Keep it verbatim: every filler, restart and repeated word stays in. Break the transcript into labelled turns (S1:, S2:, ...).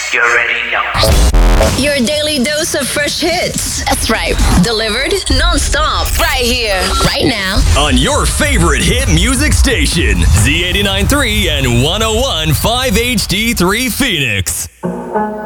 S1: You already know.
S2: Your daily dose of fresh hits. That's right. Delivered non-stop. Right here. Right now.
S3: On your favorite hit music station. Z eighty-nine point three and one oh one point five H D three Phoenix.